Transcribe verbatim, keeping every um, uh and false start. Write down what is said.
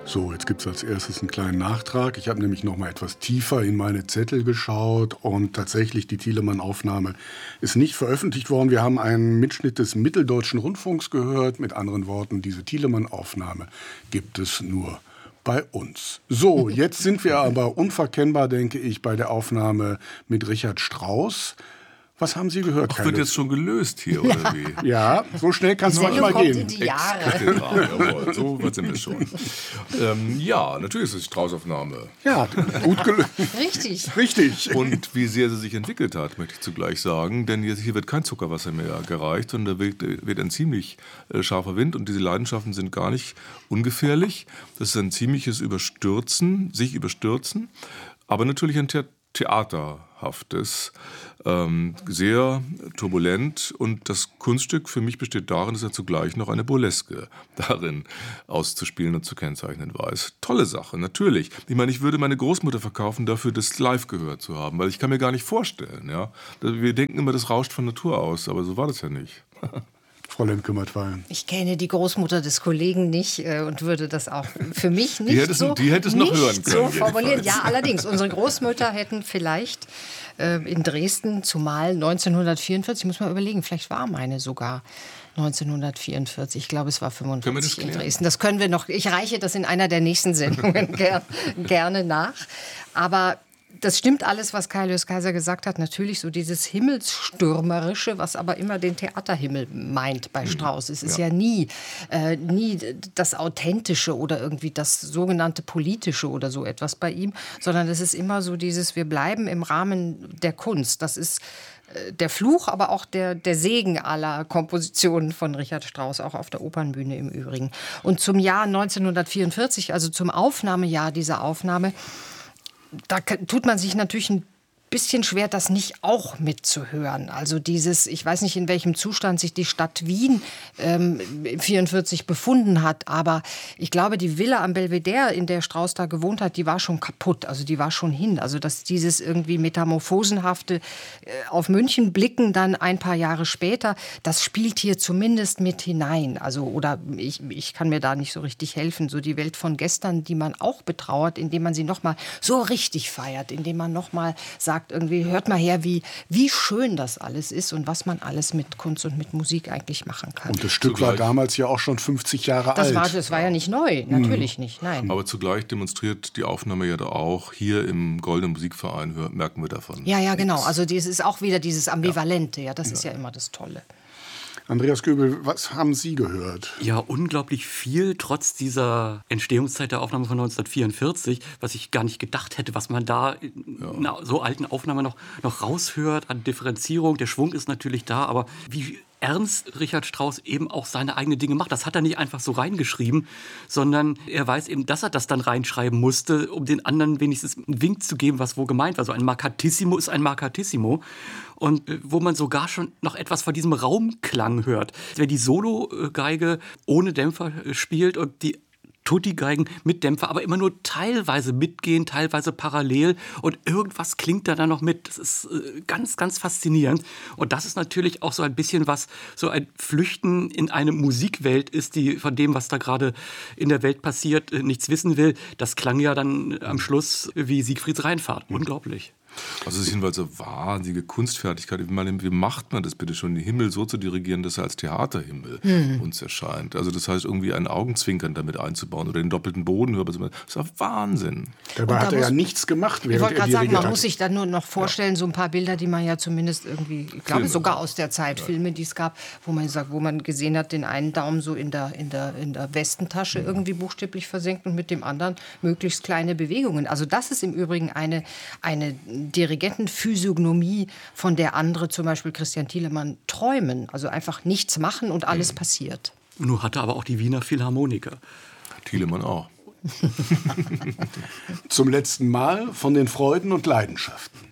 So, jetzt gibt es als erstes einen kleinen Nachtrag. Ich habe nämlich noch mal etwas tiefer in meine Zettel geschaut und tatsächlich, die Thielemann-Aufnahme ist nicht veröffentlicht worden. Wir haben einen Mitschnitt des Mitteldeutschen Rundfunks gehört. Mit anderen Worten, diese Thielemann-Aufnahme gibt es nur bei uns. So, jetzt sind wir aber unverkennbar, denke ich, bei der Aufnahme mit Richard Strauss. Was haben Sie gehört? Ach, wird jetzt schon gelöst hier, oder wie? Ja, so schnell kann es manchmal gehen. In die Jahre. Jawohl, so weit sind wir schon. Ähm, ja, natürlich ist es Strauß-Aufnahme. Ja, gut gelöst. Richtig. Richtig. Und wie sehr sie sich entwickelt hat, möchte ich zugleich sagen. Denn jetzt, hier wird kein Zuckerwasser mehr gereicht, sondern da wird, wird ein ziemlich äh, scharfer Wind. Und diese Leidenschaften sind gar nicht ungefährlich. Das ist ein ziemliches Überstürzen, sich überstürzen. Aber natürlich ein The- Theaterhaftes. Ähm, sehr turbulent, und das Kunststück für mich besteht darin, dass er zugleich noch eine Burleske darin auszuspielen und zu kennzeichnen weiß. Tolle Sache, natürlich. Ich meine, ich würde meine Großmutter verkaufen dafür, das live gehört zu haben, weil ich kann mir gar nicht vorstellen. Ja? Wir denken immer, das rauscht von Natur aus, aber so war das ja nicht. Frau Lemke-Mattweiler. Ich kenne die Großmutter des Kollegen nicht äh, und würde das auch für mich nicht die hätte es, so, die hätte es noch nicht hören können, so formulieren. jedenfalls. Ja, allerdings, unsere Großmütter hätten vielleicht äh, in Dresden, zumal neunzehnhundertvierundvierzig, ich muss mal überlegen, vielleicht war meine sogar neunzehnhundertvierundvierzig, ich glaube, es war fünfundvierzig in Dresden. Das können wir noch, ich reiche das in einer der nächsten Sendungen ger gerne nach. Aber das stimmt alles, was Kai Lös Kaiser gesagt hat. Natürlich so dieses Himmelsstürmerische, was aber immer den Theaterhimmel meint bei Strauss. Es ist ja, ja nie, äh, nie das Authentische oder irgendwie das sogenannte Politische oder so etwas bei ihm, sondern es ist immer so dieses, wir bleiben im Rahmen der Kunst. Das ist äh, der Fluch, aber auch der, der Segen aller Kompositionen von Richard Strauss, auch auf der Opernbühne im Übrigen. Und zum Jahr neunzehnhundertvierundvierzig, also zum Aufnahmejahr dieser Aufnahme, da tut man sich natürlich ein bisschen schwer, das nicht auch mitzuhören. Also dieses, ich weiß nicht, in welchem Zustand sich die Stadt Wien ähm, vierundvierzig befunden hat, aber ich glaube, die Villa am Belvedere, in der Strauss da gewohnt hat, die war schon kaputt, also die war schon hin. Also dass dieses irgendwie metamorphosenhafte äh, auf München blicken dann ein paar Jahre später, das spielt hier zumindest mit hinein. Also oder ich, ich kann mir da nicht so richtig helfen. So die Welt von gestern, die man auch betrauert, indem man sie noch mal so richtig feiert, indem man noch mal sagt, irgendwie, hört mal her, wie, wie schön das alles ist und was man alles mit Kunst und mit Musik eigentlich machen kann. Und das Stück Zugleich. war damals ja auch schon fünfzig Jahre das alt. War, das war ja nicht neu, natürlich mhm. nicht, nein. Aber zugleich demonstriert die Aufnahme ja da auch, hier im Goldenen Musikverein hör, merken wir davon. Ja, ja, genau. Also es ist auch wieder dieses Ambivalente, ja, das ja. ist ja immer das Tolle. Andreas Göbel, was haben Sie gehört? Ja, unglaublich viel, trotz dieser Entstehungszeit der Aufnahme von neunzehnhundertvierundvierzig, was ich gar nicht gedacht hätte, was man da in ja. einer so alten Aufnahme noch, noch raushört an Differenzierung. Der Schwung ist natürlich da, aber wie ernst Richard Strauss eben auch seine eigenen Dinge macht. Das hat er nicht einfach so reingeschrieben, sondern er weiß eben, dass er das dann reinschreiben musste, um den anderen wenigstens einen Wink zu geben, was wo gemeint war. So ein Markatissimo ist ein Markatissimo. Und äh, wo man sogar schon noch etwas von diesem Raumklang hört. Wenn die Solo-Geige ohne Dämpfer äh, spielt und die Tutti-Geigen mit Dämpfer, aber immer nur teilweise mitgehen, teilweise parallel, und irgendwas klingt da dann noch mit. Das ist äh, ganz, ganz faszinierend. Und das ist natürlich auch so ein bisschen was, so ein Flüchten in eine Musikwelt ist, die von dem, was da gerade in der Welt passiert, äh, nichts wissen will. Das klang ja dann am Schluss wie Siegfrieds Rheinfahrt. Unglaublich. Also es ist jedenfalls eine wahnsinnige Kunstfertigkeit. Ich meine, wie macht man das bitte schon, den Himmel so zu dirigieren, dass er als Theaterhimmel hm. uns erscheint? Also das heißt, irgendwie ein Augenzwinkern damit einzubauen oder den doppelten Boden hören. Das ist doch Wahnsinn. Dabei da hat er ja nichts gemacht, während ich wollte gerade er sagen, man hat. muss sich dann nur noch vorstellen, so ein paar Bilder, die man ja zumindest irgendwie, ich glaube Filme. sogar aus der Zeit, Ja. Filme, die es gab, wo man sagt, wo man gesehen hat, den einen Daumen so in der, in der, in der Westentasche irgendwie buchstäblich versenkt und mit dem anderen möglichst kleine Bewegungen. Also das ist im Übrigen eine, eine Dirigentenphysiognomie, von der andere, zum Beispiel Christian Thielemann, träumen. Also einfach nichts machen und alles mhm. passiert. Nur hatte aber auch die Wiener Philharmoniker. Thielemann auch. Zum letzten Mal von den Freuden und Leidenschaften.